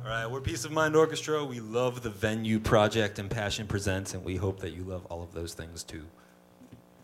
right, we're Peace of Mind Orchestra. We love the Venue Project and Passion Presents, and we hope that you love all of those things too.